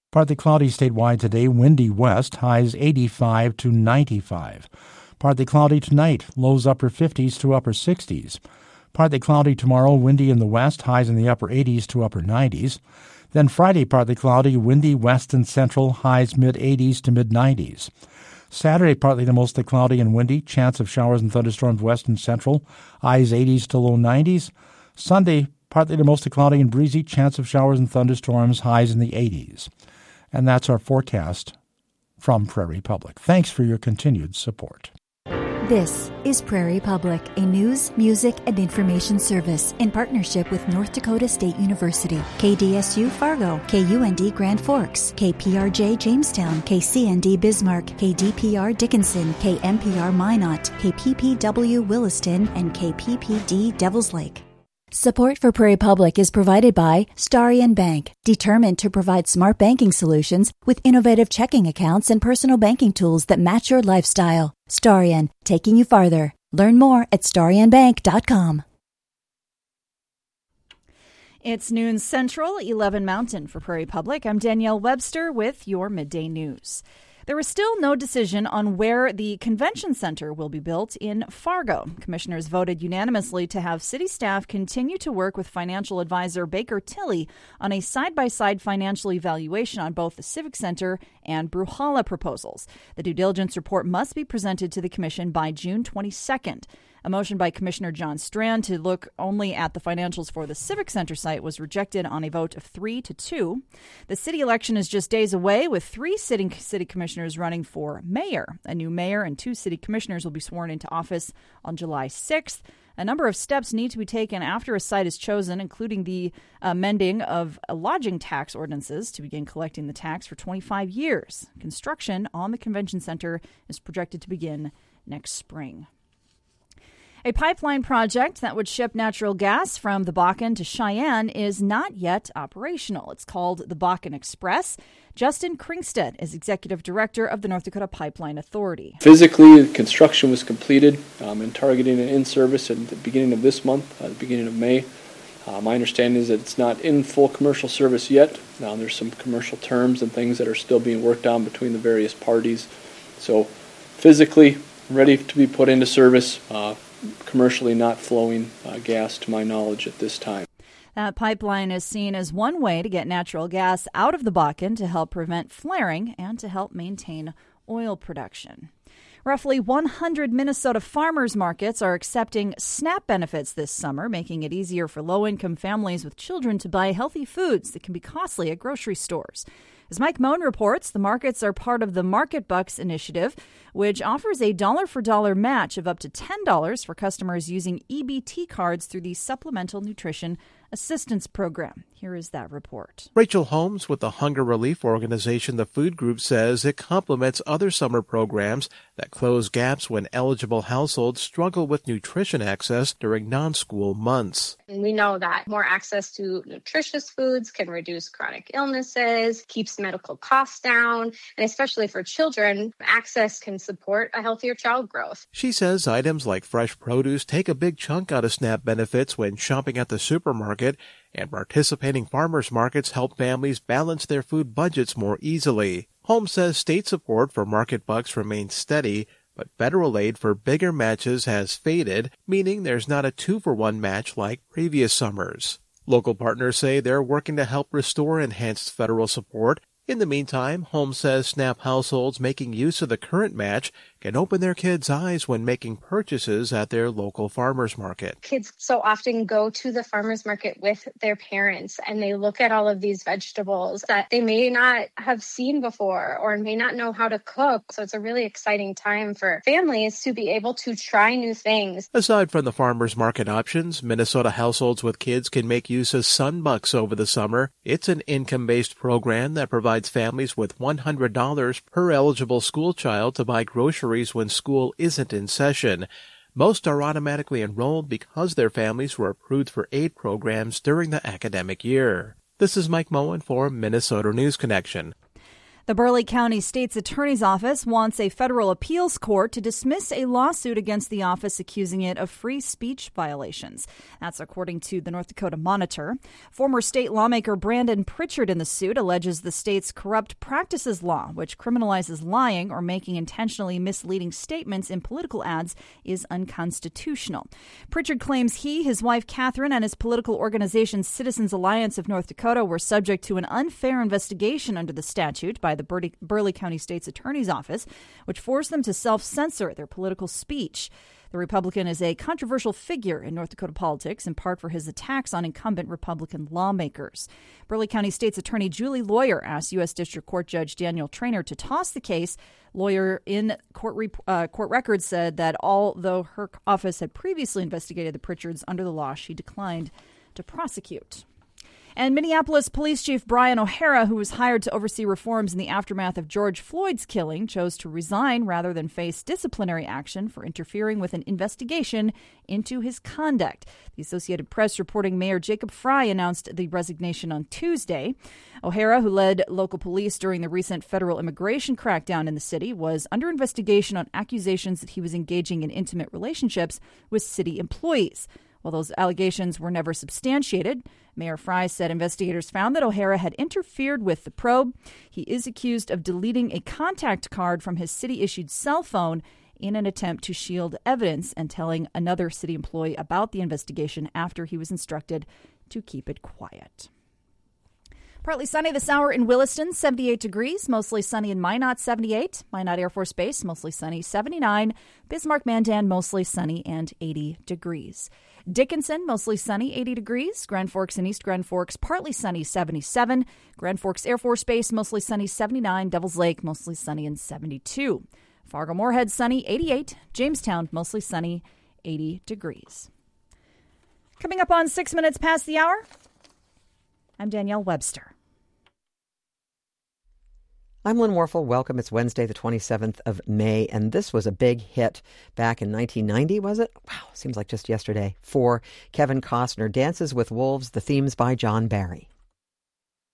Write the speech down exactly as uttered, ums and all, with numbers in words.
Partly cloudy statewide today, windy west, highs eighty-five to ninety-five. Partly cloudy tonight, lows upper fifties to upper sixties. Partly cloudy tomorrow, windy in the west, highs in the upper eighties to upper nineties. Then Friday, partly cloudy, windy west and central, highs mid-eighties to mid-nineties. Saturday, partly to mostly cloudy and windy, chance of showers and thunderstorms west and central, highs eighties to low nineties. Sunday, partly to mostly cloudy and breezy, chance of showers and thunderstorms, highs in the eighties. And that's our forecast from Prairie Public. Thanks for your continued support. This is Prairie Public, a news, music, and information service in partnership with North Dakota State University, K D S U Fargo, K U N D Grand Forks, K P R J Jamestown, K C N D Bismarck, K D P R Dickinson, K M P R Minot, K P P W Williston, and K P P D Devils Lake. Support for Prairie Public is provided by Starion Bank, determined to provide smart banking solutions with innovative checking accounts and personal banking tools that match your lifestyle. Starion, taking you farther. Learn more at starion bank dot com. It's noon Central, eleven Mountain for Prairie Public. I'm Danielle Webster with your midday news. There is still no decision on where the convention center will be built in Fargo. Commissioners voted unanimously to have city staff continue to work with financial advisor Baker Tilly on a side-by-side financial evaluation on both the Civic Center and Bruhala proposals. The due diligence report must be presented to the commission by June twenty-second. A motion by Commissioner John Strand to look only at the financials for the Civic Center site was rejected on a vote of three to two. The city election is just days away, with three sitting city commissioners running for mayor. A new mayor and two city commissioners will be sworn into office on July sixth. A number of steps need to be taken after a site is chosen, including the amending of lodging tax ordinances to begin collecting the tax for twenty-five years. Construction on the convention center is projected to begin next spring. A pipeline project that would ship natural gas from the Bakken to Cheyenne is not yet operational. It's called the Bakken Express. Justin Kringstead is executive director of the North Dakota Pipeline Authority. Physically, construction was completed um, and targeting an in-service at the beginning of this month, uh, the beginning of May. Uh, my understanding is that it's not in full commercial service yet. Now, there's some commercial terms and things that are still being worked on between the various parties. So, physically ready to be put into service. Uh, commercially not flowing uh, gas to my knowledge at this time. That pipeline is seen as one way to get natural gas out of the Bakken to help prevent flaring and to help maintain oil production. Roughly one hundred Minnesota farmers markets are accepting SNAP benefits this summer, making it easier for low-income families with children to buy healthy foods that can be costly at grocery stores. As Mike Moen reports, the markets are part of the Market Bucks initiative, which offers a dollar-for-dollar match of up to ten dollars for customers using E B T cards through the Supplemental Nutrition Assistance Program. Here is that report. Rachel Holmes with the hunger relief organization The Food Group says it complements other summer programs that close gaps when eligible households struggle with nutrition access during non-school months. And we know that more access to nutritious foods can reduce chronic illnesses, keeps medical costs down, and especially for children, access can support a healthier child growth. She says items like fresh produce take a big chunk out of SNAP benefits when shopping at the supermarket, and participating farmers markets help families balance their food budgets more easily. Holmes says state support for Market Bucks remains steady, but federal aid for bigger matches has faded, meaning there's not a two-for-one match like previous summers. Local partners say they're working to help restore enhanced federal support. In the meantime, Holmes says SNAP households making use of the current match can open their kids' eyes when making purchases at their local farmers market. Kids so often go to the farmers market with their parents and they look at all of these vegetables that they may not have seen before or may not know how to cook. So it's a really exciting time for families to be able to try new things. Aside from the farmers market options, Minnesota households with kids can make use of Sunbucks over the summer. It's an income-based program that provides families with one hundred dollars per eligible school child to buy groceries when school isn't in session. Most are automatically enrolled because their families were approved for aid programs during the academic year. This is Mike Moen for Minnesota News Connection. The Burleigh County State's Attorney's Office wants a federal appeals court to dismiss a lawsuit against the office accusing it of free speech violations. That's according to the North Dakota Monitor. Former state lawmaker Brandon Pritchard in the suit alleges the state's corrupt practices law, which criminalizes lying or making intentionally misleading statements in political ads, is unconstitutional. Pritchard claims he, his wife Catherine, and his political organization Citizens Alliance of North Dakota were subject to an unfair investigation under the statute by the the Burleigh County State's Attorney's Office, which forced them to self-censor their political speech. The Republican is a controversial figure in North Dakota politics, in part for his attacks on incumbent Republican lawmakers. Burleigh County State's Attorney Julie Lawyer asked U S District Court Judge Daniel Traynor to toss the case. Lawyer in court, re- uh, court records said that although her office had previously investigated the Pritchards under the law, she declined to prosecute. And Minneapolis Police Chief Brian O'Hara, who was hired to oversee reforms in the aftermath of George Floyd's killing, chose to resign rather than face disciplinary action for interfering with an investigation into his conduct. The Associated Press reporting Mayor Jacob Fry announced the resignation on Tuesday. O'Hara, who led local police during the recent federal immigration crackdown in the city, was under investigation on accusations that he was engaging in intimate relationships with city employees. While those allegations were never substantiated, Mayor Fry said investigators found that O'Hara had interfered with the probe. He is accused of deleting a contact card from his city-issued cell phone in an attempt to shield evidence and telling another city employee about the investigation after he was instructed to keep it quiet. Partly sunny this hour in Williston, seventy-eight degrees. Mostly sunny in Minot, seventy-eight. Minot Air Force Base, mostly sunny, seventy-nine. Bismarck-Mandan, mostly sunny and eighty degrees. Dickinson, mostly sunny, eighty degrees. Grand Forks and East Grand Forks, partly sunny, seventy-seven. Grand Forks Air Force Base, mostly sunny, seventy-nine. Devils Lake, mostly sunny and seventy-two. Fargo-Moorhead, sunny, eighty-eight. Jamestown, mostly sunny, eighty degrees. Coming up on six minutes past the hour, I'm Danielle Webster. I'm Lynn Warfel. Welcome. It's Wednesday, the twenty-seventh of May, and this was a big hit back in nineteen ninety, was it? Wow, seems like just yesterday. For Kevin Costner, Dances with Wolves, the themes by John Barry.